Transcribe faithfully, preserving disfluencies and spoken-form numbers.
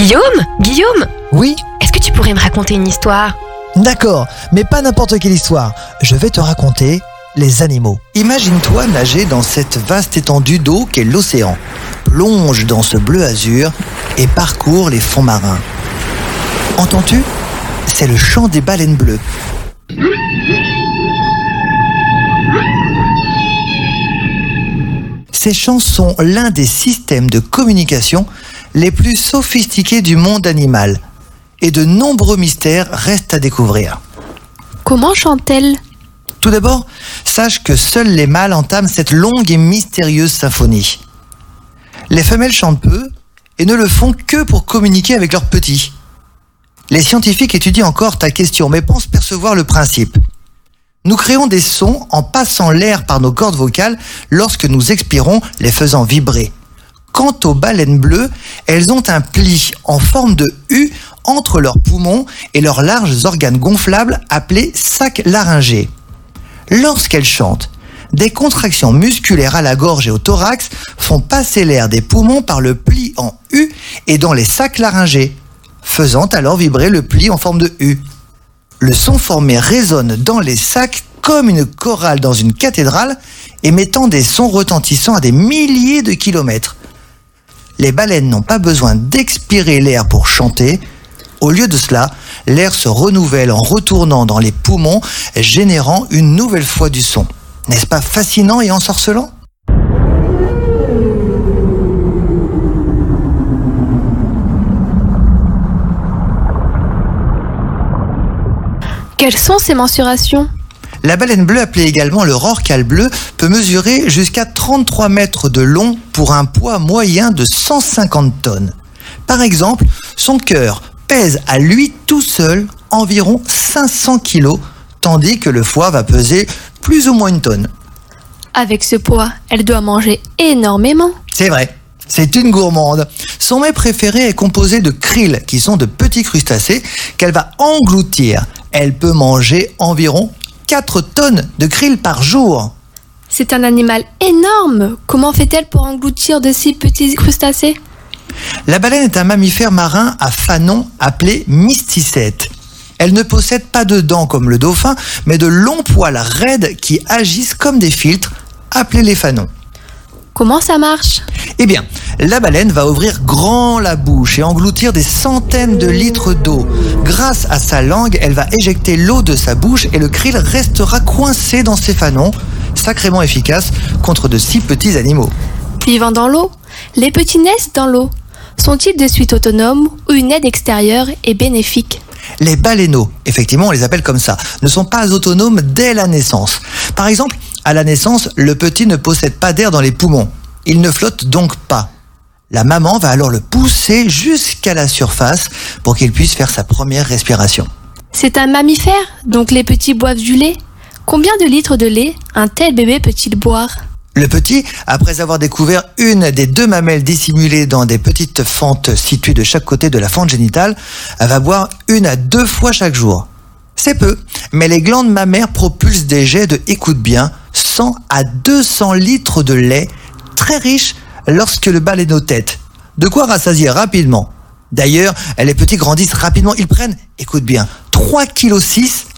Guillaume Guillaume Oui, Est-ce que tu pourrais me raconter une histoire? d'accord, mais pas n'importe quelle histoire. Je vais te raconter les animaux. Imagine-toi nager dans cette vaste étendue d'eau qu'est l'océan. Plonge dans ce bleu azur et parcours les fonds marins. Entends-tu? C'est le chant des baleines bleues. Ces chants sont l'un des systèmes de communication les plus sophistiqués du monde animal. Et de nombreux mystères restent à découvrir. Comment chante-t-elle? Tout d'abord, sache que seuls les mâles entament cette longue et mystérieuse symphonie. Les femelles chantent peu et ne le font que pour communiquer avec leurs petits. Les scientifiques étudient encore ta question, mais pensent percevoir le principe. Nous créons des sons en passant l'air par nos cordes vocales lorsque nous expirons, les faisant vibrer. Quant aux baleines bleues, elles ont un pli en forme de U entre leurs poumons et leurs larges organes gonflables appelés sacs laryngés. Lorsqu'elles chantent, des contractions musculaires à la gorge et au thorax font passer l'air des poumons par le pli en U et dans les sacs laryngés, faisant alors vibrer le pli en forme de U. Le son formé résonne dans les sacs comme une chorale dans une cathédrale, émettant des sons retentissants à des milliers de kilomètres. Les baleines n'ont pas besoin d'expirer l'air pour chanter. Au lieu de cela, l'air se renouvelle en retournant dans les poumons, générant une nouvelle fois du son. N'est-ce pas fascinant et ensorcelant ? Quelles sont ces mensurations? La baleine bleue, appelée également le rorqual bleu, peut mesurer jusqu'à trente-trois mètres de long pour un poids moyen de cent cinquante tonnes. Par exemple, son cœur pèse à lui tout seul environ cinq cents kilos, tandis que le foie va peser plus ou moins une tonne. Avec ce poids, elle doit manger énormément. C'est vrai, c'est une gourmande. Son mets préféré est composé de krill, qui sont de petits crustacés qu'elle va engloutir. Elle peut manger environ quatre tonnes de krill par jour. C'est un animal énorme. Comment fait-elle pour engloutir de si petits crustacés? La baleine est un mammifère marin à fanon appelé mysticète. Elle ne possède pas de dents comme le dauphin, mais de longs poils raides qui agissent comme des filtres, appelés les fanons. Comment ça marche? Eh bien, la baleine va ouvrir grand la bouche et engloutir des centaines de litres d'eau. Grâce à sa langue, elle va éjecter l'eau de sa bouche et le krill restera coincé dans ses fanons, sacrément efficace contre de si petits animaux. Vivant dans l'eau, les petits naissent dans l'eau. Sont-ils de suite autonomes ou une aide extérieure est bénéfique? Les baleineaux, effectivement on les appelle comme ça, ne sont pas autonomes dès la naissance. Par exemple, à la naissance, le petit ne possède pas d'air dans les poumons. Il ne flotte donc pas. La maman va alors le pousser jusqu'à la surface pour qu'il puisse faire sa première respiration. C'est un mammifère, donc les petits boivent du lait. Combien de litres de lait un tel bébé peut-il boire? Le petit, après avoir découvert une des deux mamelles dissimulées dans des petites fentes situées de chaque côté de la fente génitale, va boire une à deux fois chaque jour. C'est peu, mais les glandes mammaires propulsent des jets de, écoute bien, cent à deux cents litres de lait, très riche lorsque le baleineau tète. De quoi rassasier rapidement. D'ailleurs, les petits grandissent rapidement. Ils prennent, écoute bien, trois virgule six kilos